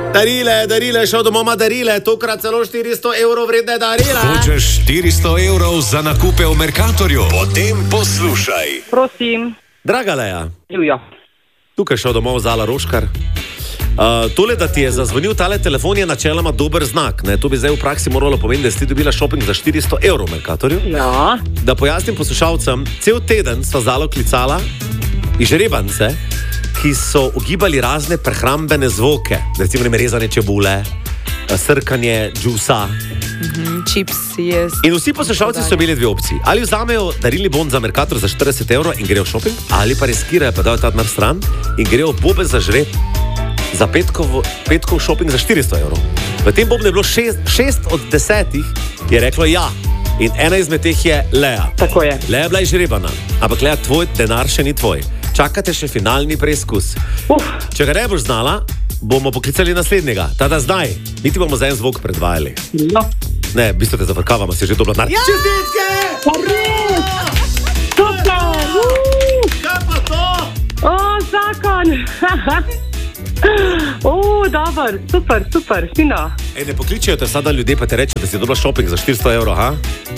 Darile, šel domov ima darile, tokrat celo 400 evrov vredne darile. Hočeš 400 evrov za nakupe v Mercatorju? Potem poslušaj. Prosim. Draga Leja, Živjo. tukaj šel domov Zala Roškar. Tole, da ti je zazvonil tale telefon, je načeloma dober znak. Ne? To bi zdaj v praksi moralo pomeniti, da si ti dobila shopping za 400 evrov v Mercatorju. Ja. Da pojasnim poslušalcem, cel teden sva Zalo klicala izžrebance, ki so ugibali razne prehrambene zvoke, recimo rezanje čebule, srkanje džusa. Čips je. In vsi poslušalci so imeli dve opciji. Ali vzamejo darilni bon za Mercator za 40 evrov in grejo v shopping, ali pa riskirajo, pa dajo ta denar stran in grejo bobe za žreb za petkov shopping za 400 evrov. V tem bobnu je bilo 6 od 10 je reklo ja. In ena izmed teh je Leja. Tako je. Leja je bila izžrebana, ampak Leja, tvoj denar še ni tvoj. Čakate še finalni preizkus. Če ga ne boš znala, bomo poklicali naslednjega. Tada zdaj, mi ti bomo za en zvok predvajali. No. Ne, v bistvu te zafrkavamo, si že dobila denar. Ja! Čestitke! Super! Kaj pa to? O, zakon! Dober, super, fino. Ej, ne pokličejo te sada ljudje, pa te reče, da si dobila shopping za 400 evrov, ha?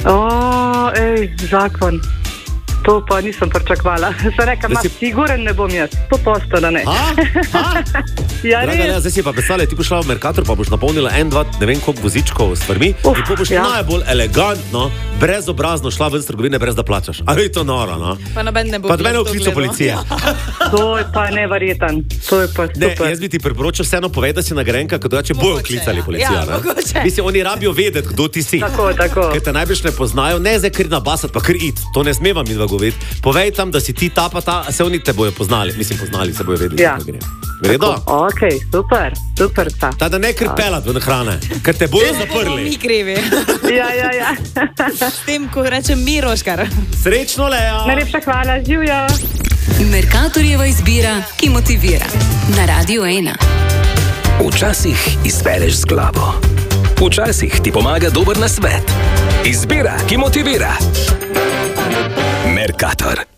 Zakon. To pa nisem pričakovala. Sem rekla, siguren ne bom jaz. To posto, da ne. Ja, Draga Leja, zdaj si pa predstavljaj, ti boš šla v Mercator, pa boš napolnila ne vem koliko vozičkov s stvarmi, in pa boš najbolj elegantno, brezobrazno šla ven z trgovine, brez da plačaš. A je to noro, no? Pa noben ne bo. Pa da mene vkliče policija. To je pa neverjeten. To je pa super. Ne, jaz bi ti priporočal vseeno povedati, da si nagrajenka, ker drugače bojo klicali policijo. Ja, mogoče. Mislim, oni rabijo vedeti, kdo ti si. Tako. Ker te najbrž ne poznajo, ne zdaj kar nabasati, pa kar it. To ne smeva mi govoriti. Povej tam, da si ti ta pa ta, se oni te bojo poznali. Mislim, poznali se bojo vedeli, kako gre. Vredo? Ok, super pa. Ta da ne krpelat ven hrane, ker te bojo zaprli. Mi krivi. Ja. S tem, ko rečem mi, Roškar. Srečno, Leja. Najlepša hvala, živjo. Mercatorjeva izbira, ki motivira. Na Radio 1. Včasih izbereš z glavo. Včasih ti pomaga dober nasvet. Izbira, ki motivira. Mercator.